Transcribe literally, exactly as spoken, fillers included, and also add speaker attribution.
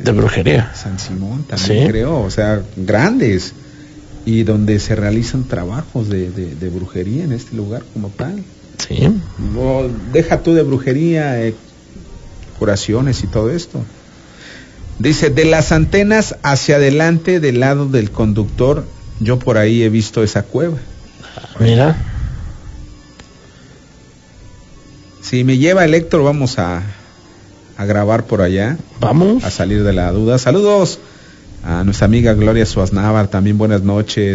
Speaker 1: De brujería.
Speaker 2: San Simón también,
Speaker 1: ¿sí?
Speaker 2: creo, o sea, grandes, y donde se realizan trabajos de, de, de brujería en este lugar como tal.
Speaker 1: Sí.
Speaker 2: No, deja tú de brujería, eh, curaciones y todo esto. Dice, de las antenas hacia adelante del lado del conductor, yo por ahí he visto esa cueva.
Speaker 1: Mira.
Speaker 2: Si me lleva el Héctor, vamos a, a grabar por allá.
Speaker 1: Vamos.
Speaker 2: A salir de la duda. Saludos a nuestra amiga Gloria Suaznavar, también buenas noches.